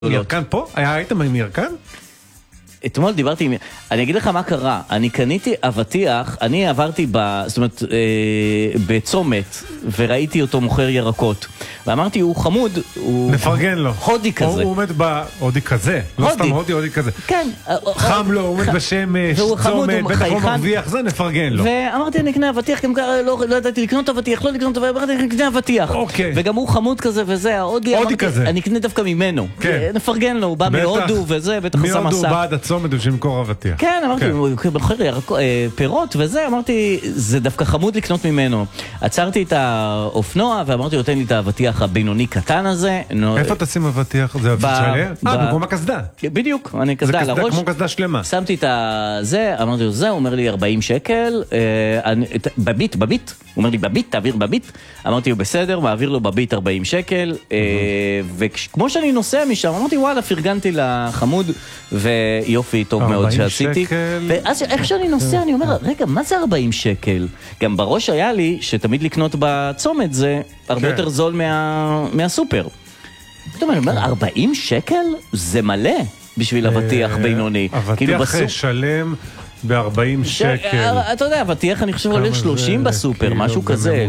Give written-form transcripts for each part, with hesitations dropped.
מירקן פה? הייתם עם מירקן? אתמול דיברתי עם... אני אגיד לך מה קרה. אני קניתי אבטיח, אני עברתי זאת אומרת, בצומת, וראיתי אותו מוכר ירקות. ואמרתי, הוא חמוד, הוא... נפרגן לו. הודי כזה. הוא עומד בהודי כזה. לא סתם הודי כזה. כן. חם לו, הוא עומד בשמש, צומת, בטח לא מרוויח, זה נפרגן לו. ואמרתי, אני אקנה אבטיח, כי לא ידעתי לקנות אבטיח, לא לקנות אבטיח, אמרתי, אני אקנה אבטיח. וגם הוא חמוד כזה וזה, ההודי, אני אקנה דווקא ממנו. נפרגן לו, הוא בא מהודו וזה, בטח עושה מסע. צומת בשביל למכור אבטיח. כן, אמרתי, הוא מוכר פירות וזה, אמרתי, זה דווקא חמוד לקנות ממנו. עצרתי את האופנוע ואמרתי, נותן לי את האבטיח הבינוני קטן הזה. איפה תשים אבטיח? זה אבטיח שעליה? במקום הקסדה. בדיוק, אני קסדה על הראש. זה כמו קסדה שלמה. שמתי את זה, אמרתי לו, זה, הוא אומר לי 40 שקל, בביט, הוא אומר לי, בביט, תעביר בביט. אמרתי לו, בסדר, מעביר לו בביט 40 שקל, וכמו שאני נוסע משם, אמרתי, וואלה, פרגנתי לחמוד, ויופי, טוב מאוד שעשיתי. ואז איך שאני נוסע, אני אומר, רגע, מה זה 40 שקל? גם בראש היה לי שתמיד לקנות בצומת זה הרבה יותר זול מהסופר. פתאום אני אומר, 40 שקל? זה מלא בשביל אבטיח בינוני. אבטיח שלם ב-40 שקל. אתה יודע, אבטיח אני חושב עולה 30 בסופר, משהו כזה.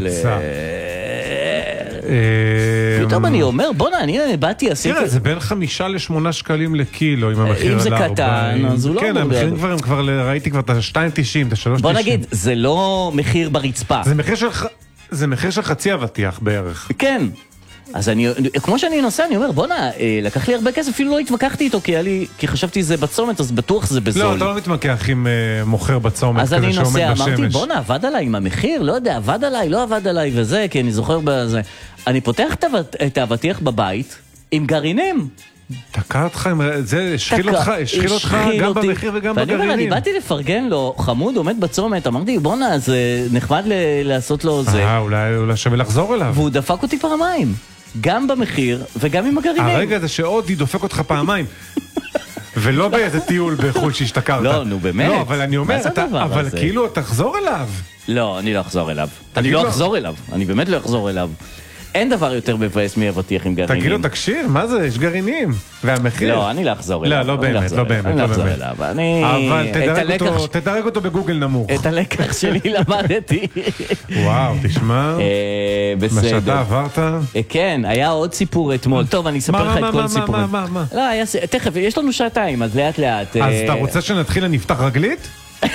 פתאום אני אומר, בוא אני באתי, עשיתי... תראה, זה בין 5 ל-8 שקלים לקילו, אם המחיר אם זה קטן, אז הוא לא... כן, המחירים כבר, ראיתי כבר את ה-2.90, את ה-3.90. בוא נגיד, זה לא מחיר ברצפה. זה מחיר של חצי אבטיח בערך. כן. אז כמו שאני נוסע, אני אומר, בונה, לקח לי הרבה כסף, אפילו לא התווכחתי איתו, כי חשבתי זה בצומת, אז בטוח זה בזול. לא, אתה לא מתמקח עם מוכר בצומת כזה שעומד בשמש. אז אני נוסע, אמרתי, בונה, עבד עליי עם המחיר? לא יודע, עבד עליי, לא עבד עליי וזה, כי אני זוכר בזה. אני פותח את האבטיח בבית עם גרעינים. תקע אותך, זה השחיל אותך גם במחיר וגם בגרעינים. ואני אומר, אני באתי לפרגן לו, חמוד עומד בצומת, אמרתי, בונה, זה נחמד לעשות לו זה. אולי שווה לחזור אליו. והוא דפק אותי פעמיים. גם במחיר וגם עם הגרעינים. הרגע זה שעודי דופק אותך פעמיים. ולא באיזה טיול בחו"ל שהשתכרת. לא, נו באמת. לא, אבל אני אומר, אבל כאילו תחזור אליו. לא, אני לא אחזור אליו. אני באמת לא אחזור אליו. אין דבר יותר מבאס מאבטיח עם גרעינים. תגיד לו, תקשיב, מה זה? יש גרעינים. והמחיר? לא, אני לא אחזור אליו. לא, באמת, לא באמת. אני לא אחזור אליו. אבל תדרג אותו בגוגל נמוך. את הלקח שלי למדתי. וואו, תשמע. בסדר. מה שאתה עברת? כן, היה עוד סיפור אתמול. טוב, אני אספר לך את כל סיפורים. מה? לא, תכף, יש לנו שעתיים, אז לאט לאט. אז אתה רוצה שנתחיל לנפתח רגלית?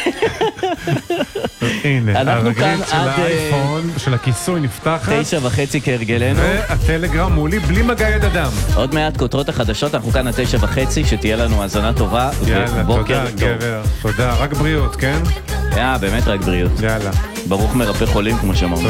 הנה, הרגלית של האייפון, של הכיסוי נפתחת 9:30 כהרגלנו, והטלגרם מולי בלי מגע יד אדם. עוד מעט כותרות החדשות, אנחנו כאן 9:30, שתהיה לנו האזנה טובה ובוקר טוב. תודה גבר, תודה, רק בריאות, כן? באמת רק בריאות. יאללה, ברוך מרפא חולים כמו שאמרנו.